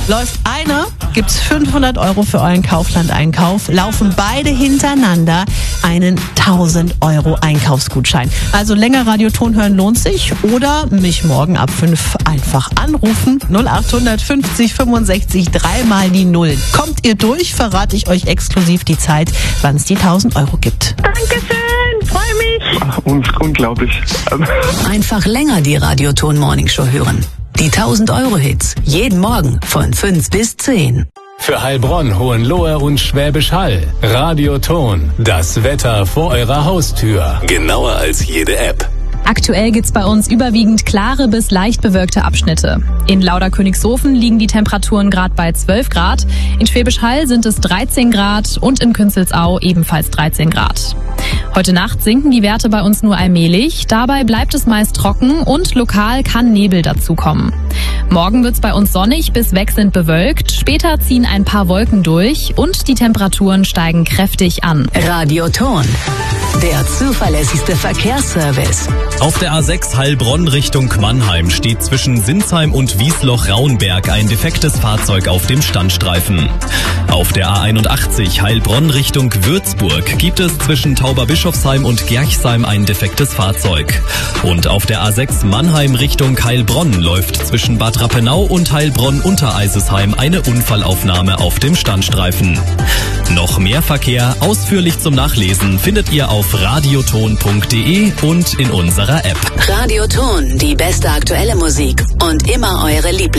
Läuft eine, gibt's 500 € für euren Kaufland-Einkauf. Laufen beide hintereinander, einen 1000 € Einkaufsgutschein. Also länger Radioton hören lohnt sich oder mich morgen ab 5 einfach anrufen. 0850 65 3 die 0. Kommt ihr durch, verrate ich euch exklusiv die Zeit, wann es die 1000 € gibt. Dankeschön, freue mich. Unglaublich. Einfach länger die Radioton Morningshow hören. Die 1000 € Hits. Jeden Morgen von 5 bis 10. Für Heilbronn, Hohenlohe und Schwäbisch Hall. Radioton. Das Wetter vor eurer Haustür. Genauer als jede App. Aktuell gibt's bei uns überwiegend klare bis leicht bewölkte Abschnitte. In Lauderkönigshofen liegen die Temperaturen gerade bei 12 Grad. In Schwäbisch Hall sind es 13 Grad und in Künzelsau ebenfalls 13 Grad. Heute Nacht sinken die Werte bei uns nur allmählich. Dabei bleibt es meist trocken und lokal kann Nebel dazukommen. Morgen wird's bei uns sonnig bis wechselnd bewölkt. Später ziehen ein paar Wolken durch und die Temperaturen steigen kräftig an. Radioton. Der zuverlässigste Verkehrsservice. Auf der A6 Heilbronn Richtung Mannheim steht zwischen Sinsheim und Wiesloch-Raunberg ein defektes Fahrzeug auf dem Standstreifen. Auf der A81 Heilbronn Richtung Würzburg gibt es zwischen Tauberbischofsheim und Gerchsheim ein defektes Fahrzeug. Und auf der A6 Mannheim Richtung Heilbronn läuft zwischen Bad Rappenau und Heilbronn-Untereisesheim eine Unfallaufnahme auf dem Standstreifen. Noch mehr Verkehr ausführlich zum Nachlesen findet ihr auf radioton.de und in unserer App. Radioton, die beste aktuelle Musik und immer eure Lieblings